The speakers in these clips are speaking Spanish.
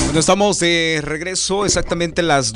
Bueno, estamos de regreso exactamente a las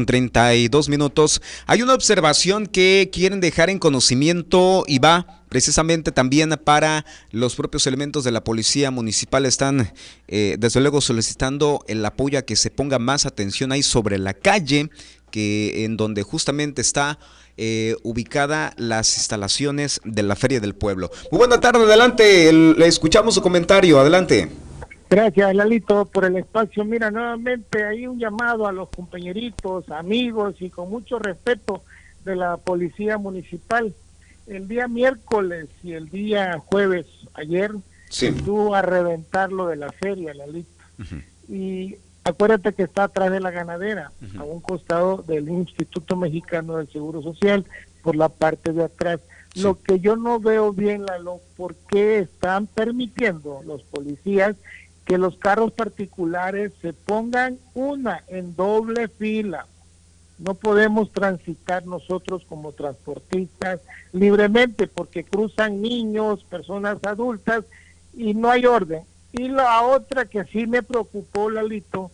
12:32. Hay una observación que quieren dejar en conocimiento y va precisamente también para los propios elementos de la policía municipal. Están desde luego solicitando el apoyo a que se ponga más atención ahí sobre la calle, que en donde justamente está ubicada las instalaciones de la Feria del Pueblo. Muy buena tarde, adelante, le escuchamos su comentario, adelante. Gracias, Lalito, por el espacio. Mira, nuevamente hay un llamado a los compañeritos, amigos y con mucho respeto de la Policía Municipal. El día miércoles y el día jueves, ayer, sí, estuvo a reventar lo de la feria, Lalito. Y acuérdate que está atrás de la ganadera, a un costado del Instituto Mexicano del Seguro Social, por la parte de atrás. Sí. Lo que yo no veo bien, Lalo, ¿por qué están permitiendo los policías que los carros particulares se pongan en doble fila? No podemos transitar nosotros como transportistas libremente porque cruzan niños, personas adultas y no hay orden. Y la otra que sí me preocupó, Lalito,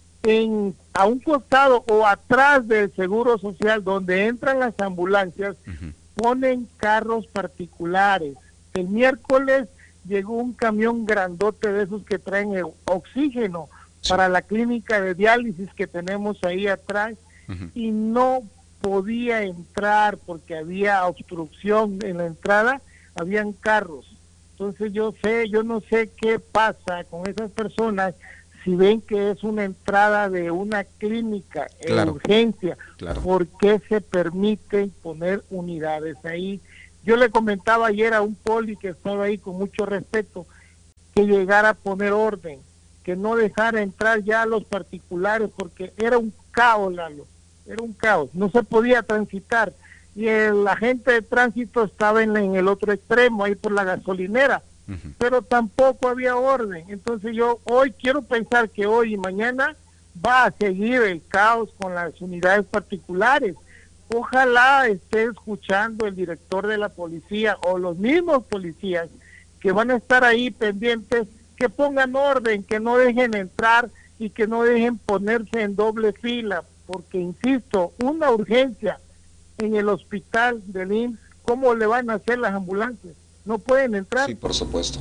a un costado o atrás del Seguro Social, donde entran las ambulancias, ponen carros particulares. El miércoles llegó un camión grandote de esos que traen el oxígeno para la clínica de diálisis que tenemos ahí atrás, y no podía entrar porque había obstrucción en la entrada, habían carros. Entonces yo no sé qué pasa con esas personas si ven que es una entrada de una clínica en urgencia, ¿por qué se permiten poner unidades ahí? Yo le comentaba ayer a un poli que estaba ahí con mucho respeto que llegara a poner orden, que no dejara entrar ya a los particulares porque era un caos, Lalo, era un caos, no se podía transitar y el agente de tránsito estaba en el otro extremo, ahí por la gasolinera, pero tampoco había orden. Entonces yo hoy quiero pensar que hoy y mañana va a seguir el caos con las unidades particulares. Ojalá esté escuchando el director de la policía o los mismos policías que van a estar ahí pendientes, que pongan orden, que no dejen entrar y que no dejen ponerse en doble fila, porque insisto, una urgencia en el hospital del IMSS, ¿cómo le van a hacer las ambulancias? No pueden entrar. Sí, por supuesto.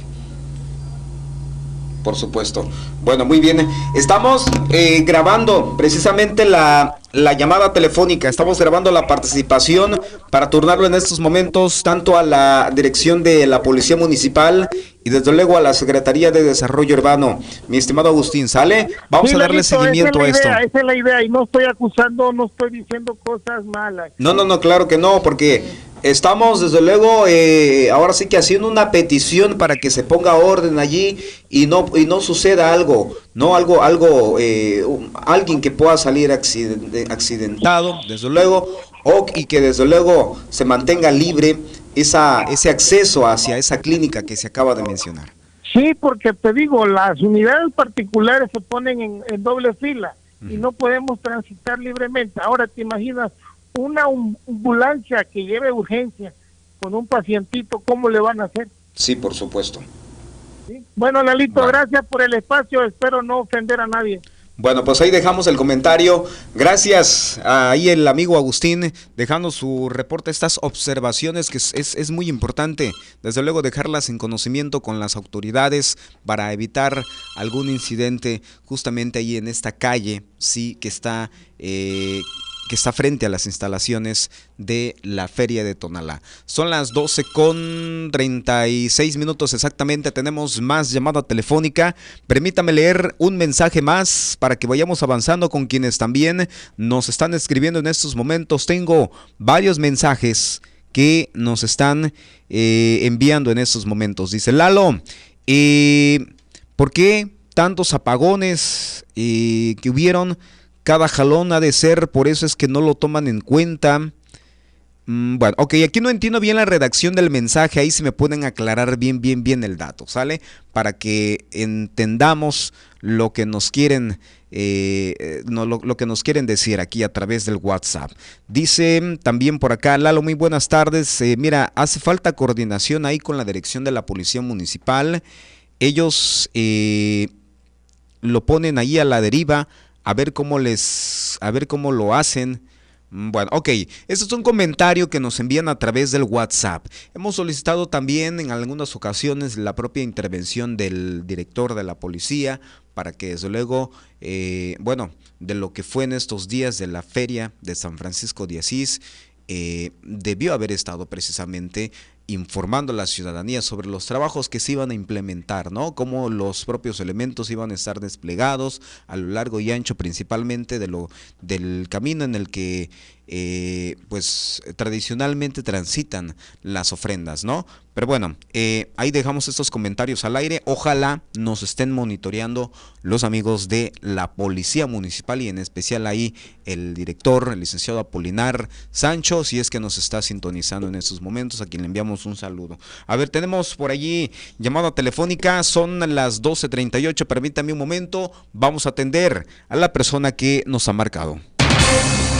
Por supuesto. Bueno, muy bien. Estamos grabando precisamente la llamada telefónica. Estamos grabando la participación para turnarlo en estos momentos tanto a la dirección de la Policía Municipal y desde luego a la Secretaría de Desarrollo Urbano. Mi estimado Agustín, ¿sale? Vamos a darle seguimiento a esto. Esa es la idea y no estoy acusando, no estoy diciendo cosas malas. No, claro que no, porque estamos desde luego ahora sí que haciendo una petición para que se ponga orden allí y no suceda algo, alguien que pueda salir accidentado, desde luego, y que desde luego se mantenga libre ese acceso hacia esa clínica que se acaba de mencionar. Sí, porque te digo, las unidades particulares se ponen en doble fila y no podemos transitar libremente. Ahora te imaginas una ambulancia que lleve urgencia con un pacientito, ¿cómo le van a hacer? Sí, por supuesto. ¿Sí? Bueno, Lalito, gracias por el espacio, espero no ofender a nadie. Bueno, pues ahí dejamos el comentario. Gracias ahí el amigo Agustín dejando su reporte, estas observaciones que es muy importante, desde luego dejarlas en conocimiento con las autoridades para evitar algún incidente justamente ahí en esta calle, sí, que está frente a las instalaciones de la Feria de Tonalá. Son las 12:36 exactamente, tenemos más llamada telefónica. Permítame leer un mensaje más para que vayamos avanzando con quienes también nos están escribiendo en estos momentos. Tengo varios mensajes que nos están enviando en estos momentos. Dice Lalo, ¿por qué tantos apagones que hubieron? Cada jalón ha de ser, por eso es que no lo toman en cuenta. Bueno, ok, aquí no entiendo bien la redacción del mensaje, ahí se me pueden aclarar bien el dato, ¿sale? Para que entendamos lo que nos quieren, lo que nos quieren decir aquí a través del WhatsApp. Dice también por acá, Lalo, muy buenas tardes. Mira, hace falta coordinación ahí con la dirección de la Policía Municipal. Ellos lo ponen ahí a la deriva, a ver cómo lo hacen. Bueno, ok, este es un comentario que nos envían a través del WhatsApp. Hemos solicitado también en algunas ocasiones la propia intervención del director de la policía para que desde luego, bueno, de lo que fue en estos días de la feria de San Francisco de Asís, debió haber estado precisamente informando a la ciudadanía sobre los trabajos que se iban a implementar, ¿no? Cómo los propios elementos iban a estar desplegados a lo largo y ancho, principalmente del camino en el que pues tradicionalmente transitan las ofrendas, ¿no? Pero bueno, ahí dejamos estos comentarios al aire. Ojalá nos estén monitoreando los amigos de la Policía Municipal y en especial ahí el director, el licenciado Apolinar Sancho, si es que nos está sintonizando en estos momentos, a quien le enviamos un saludo. A ver, tenemos por allí llamada telefónica, son las 12:38, permítame un momento, vamos a atender a la persona que nos ha marcado.